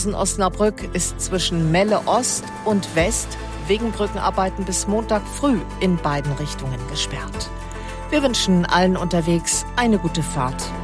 Gießen-Osnabrück ist zwischen Melle Ost und West wegen Brückenarbeiten bis Montag früh in beiden Richtungen gesperrt. Wir wünschen allen unterwegs eine gute Fahrt.